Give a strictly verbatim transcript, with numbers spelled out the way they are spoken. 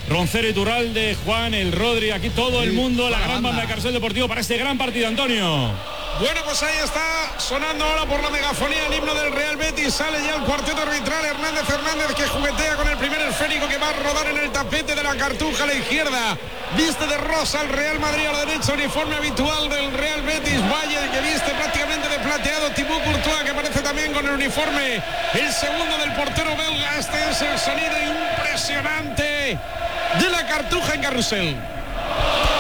Roncero, Iturralde, Juan, el Rodri, aquí todo el mundo, la gran banda de Carrusel Deportivo para este gran partido, Antonio. Bueno, pues ahí está sonando ahora por la megafonía el himno del Real Betis. Sale ya el cuarteto arbitral. Hernández Hernández, que juguetea con el primer esférico que va a rodar en el tapete de la Cartuja a la izquierda. Viste de rosa el Real Madrid a la derecha, uniforme habitual del Real Betis. Valle, que viste prácticamente de plateado. Thibaut Courtois, que aparece también con el uniforme, el segundo del portero belga. Este es el sonido impresionante de la Cartuja en Carrusel.